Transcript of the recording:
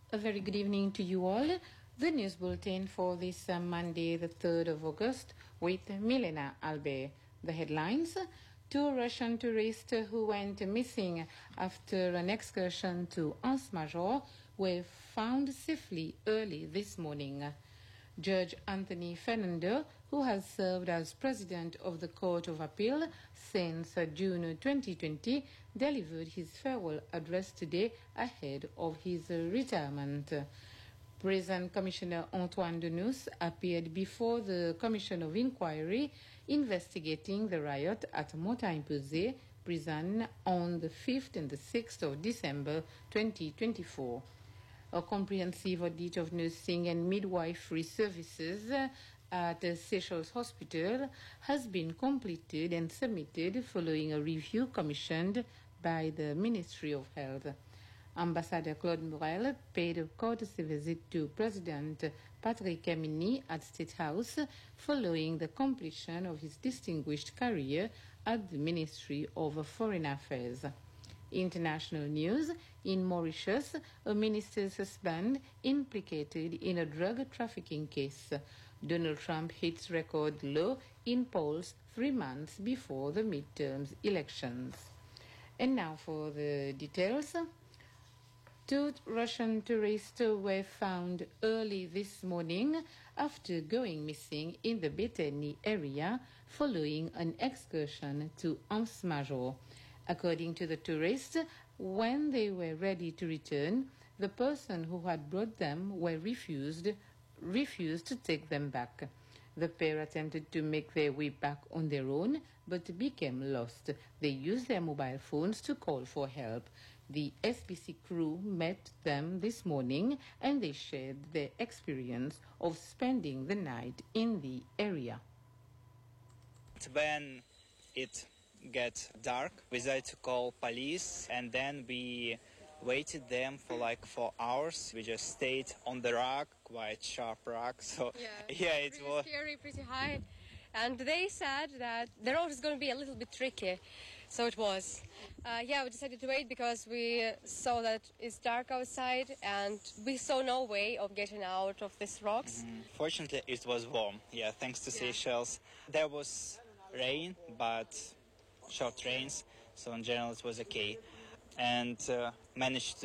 A very good evening to you all. The news bulletin for this Monday, the 3rd of August, with Milena Albert. The headlines: two Russian tourists who went missing after an excursion to Anse Major were found safely early this morning. Judge Anthony Fernando, who has served as president of the Court of Appeal since June 2020, delivered his farewell address today ahead of his retirement. Prison Commissioner Antoine Denous appeared before the Commission of Inquiry investigating the riot at Montagne-Pesé prison on the 5th and the 6th of December 2024. A comprehensive audit of nursing and midwifery services at Seychelles Hospital has been completed and submitted following a review commissioned by the Ministry of Health. Ambassador Claude Morel paid a courtesy visit to President Patrick Kamini at State House following the completion of his distinguished career at the Ministry of Foreign Affairs. International news: in Mauritius, a minister's husband implicated in a drug trafficking case. Donald Trump hits record low in polls 3 months before the midterm elections. And now for the details. Two Russian tourists were found early this morning after going missing in the Bétheny area following an excursion to Anse Major. According to the tourists, when they were ready to return, the person who had brought them refused to take them back. The pair attempted to make their way back on their own, but became lost. They used their mobile phones to call for help. The SBC crew met them this morning and they shared their experience of spending the night in the area. When it get dark, we decided to call police, and then we waited them for like 4 hours. We just stayed on the rock, quite sharp rock. So it was scary, pretty high. And they said that the road is going to be a little bit tricky. So it was. We decided to wait because we saw that it's dark outside and we saw no way of getting out of these rocks. Fortunately, it was warm. Thanks to Seychelles. There was rain, but short rains, so in general it was okay, and managed to